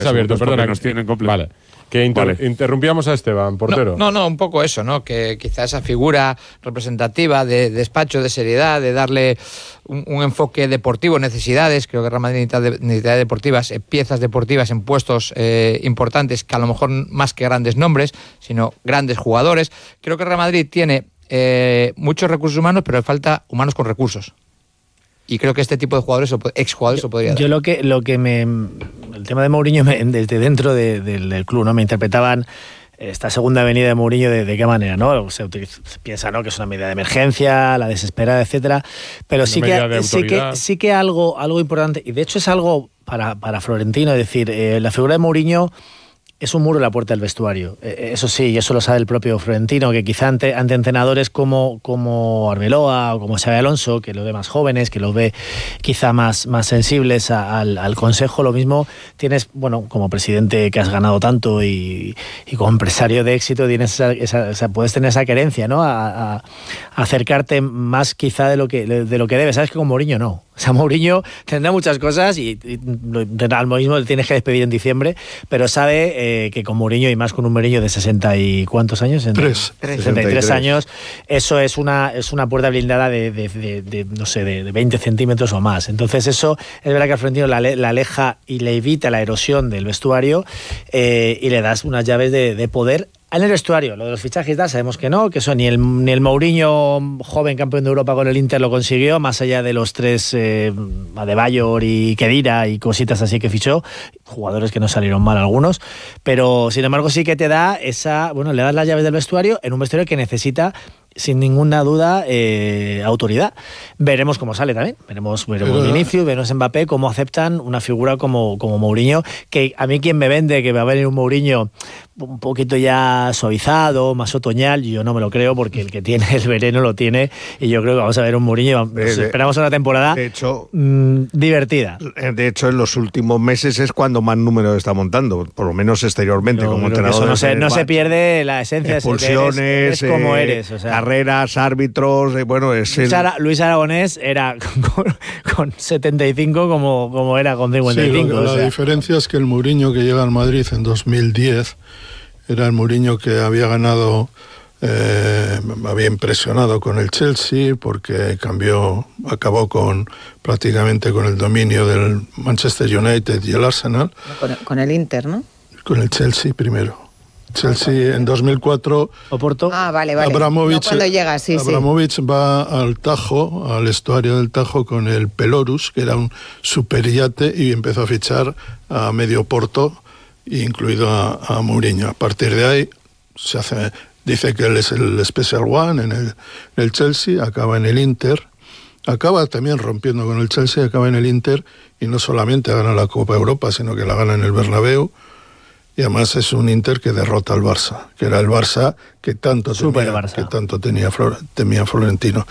abierto, perdona. Nos tienen completos. Vale. Que interrumpíamos a Esteban, portero. No, un poco eso, ¿no? Que quizá esa figura representativa de despacho, de seriedad, de darle un enfoque deportivo, necesidades, creo que Real Madrid necesita necesidades deportivas, piezas deportivas en puestos importantes, que a lo mejor más que grandes nombres, sino grandes jugadores. Creo que Real Madrid tiene muchos recursos humanos, pero le falta humanos con recursos. Y creo que este tipo de jugadores, exjugadores, lo podría dar. Yo lo que el tema de Mourinho, desde dentro del club, ¿no? Me interpretaban esta segunda venida de Mourinho de qué manera, ¿no? Se piensa, ¿no?, que es una medida de emergencia, la desesperada, etcétera. Pero sí que algo importante, y de hecho es algo para Florentino, es decir, la figura de Mourinho es un muro en la puerta del vestuario. Eso sí, y eso lo sabe el propio Florentino, que quizá ante entrenadores como Arbeloa o como Xabi Alonso, que lo ve más jóvenes, que lo ve quizá más sensibles al consejo, lo mismo tienes, bueno, como presidente que has ganado tanto y como empresario de éxito, tienes puedes tener esa querencia, ¿no? A acercarte más quizá de lo que debes. Sabes que con Mourinho no. O sea, Mourinho tendrá muchas cosas y al mismo le tienes que despedir en diciembre, pero sabe que con Mourinho, y más con un Mourinho de 60 y ¿cuántos años? 63 años, eso es una puerta blindada de no sé, de 20 centímetros o más. Entonces eso es verdad que al Florentino la aleja y le evita la erosión del vestuario, y le das unas llaves de poder en el vestuario. Lo de los fichajes sabemos que no, que eso ni el Mourinho joven campeón de Europa con el Inter lo consiguió, más allá de los tres Adebayor y Khedira y cositas así que fichó, jugadores que no salieron mal algunos, pero sin embargo sí que te da le das las llaves del vestuario en un vestuario que necesita sin ninguna duda autoridad. Veremos cómo sale también, veremos Vinicius, veremos Mbappé, cómo aceptan una figura como Mourinho, que a mí quien me vende que va a venir un Mourinho un poquito ya suavizado, más otoñal, yo no me lo creo, porque el que tiene el veneno lo tiene, y yo creo que vamos a ver un Mourinho, esperamos una temporada divertida. De hecho, en los últimos meses es cuando más número está montando, por lo menos exteriormente, como entrenador. No se pierde la esencia, expulsiones, es como eres, o sea, carreras, árbitros, Luis Aragonés era con 75 como era con 55. Sí, la diferencia es que el Mourinho que llega al Madrid en 2010 era el Mourinho que había ganado, había impresionado con el Chelsea, porque acabó prácticamente con el dominio del Manchester United y el Arsenal. Con el Inter, ¿no? Con el Chelsea primero. Chelsea en 2004. Oporto. Vale. Abramovich, cuando llega, sí. Abramovich va al Tajo, al estuario del Tajo, con el Pelorus, que era un superyate, y empezó a fichar a medio Porto, incluido a Mourinho. A partir de ahí dice que él es el Special One en el Chelsea, acaba en el Inter, acaba también rompiendo con el Chelsea, acaba en el Inter, y no solamente gana la Copa Europa, sino que la gana en el Bernabéu. Y además es un Inter que derrota al Barça, que era el Barça que tanto temía Florentino.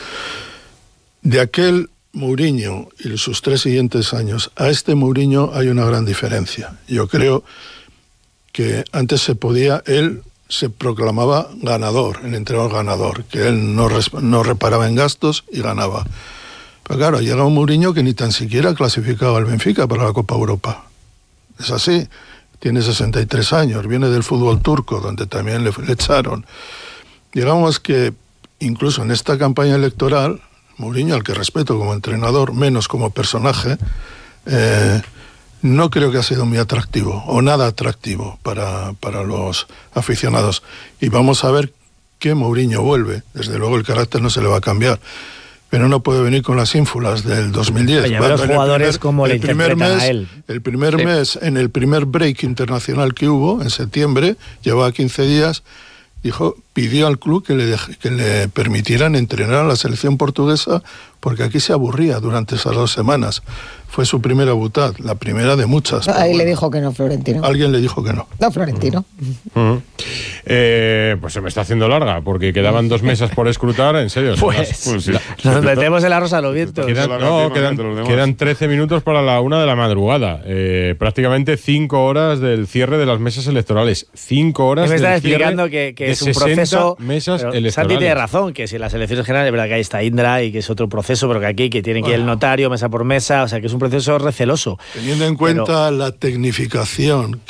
De aquel Mourinho y sus 3 siguientes años a este Mourinho hay una gran diferencia. Yo creo que antes él se proclamaba ganador, el entrenador ganador, que él no reparaba en gastos y ganaba. Pero claro, llega un Mourinho que ni tan siquiera clasificaba al Benfica para la Copa Europa. Es así. Tiene 63 años, viene del fútbol turco, donde también le echaron. Digamos que incluso en esta campaña electoral, Mourinho, al que respeto como entrenador, menos como personaje, no creo que ha sido muy atractivo, o nada atractivo para los aficionados. Y vamos a ver qué Mourinho vuelve. Desde luego el carácter no se le va a cambiar, pero no puede venir con las ínfulas del 2010. Oye, los jugadores como le interpretan a él. El primer mes, en el primer break internacional que hubo, en septiembre, llevaba 15 días, pidió al club que le permitieran entrenar a la selección portuguesa, porque aquí se aburría durante esas 2 semanas. Fue su primera butad, la primera de muchas. Ahí le dijo que no, Florentino. Alguien le dijo que no. No, Florentino. Pues se me está haciendo larga, porque quedaban 2 mesas por escrutar, en serio. Nos metemos en la rosa a los vientos. Quedan 13 minutos para la 1 de la madrugada. Prácticamente 5 horas del cierre de las mesas electorales. 5 horas me del está cierre explicando que de es un proceso. mesas electorales. Santi tiene razón, que si las elecciones generales, es verdad que ahí está Indra y que es otro proceso proceso, pero que aquí que tiene que ir el notario mesa por mesa, o sea que es un proceso receloso. Teniendo en cuenta la tecnificación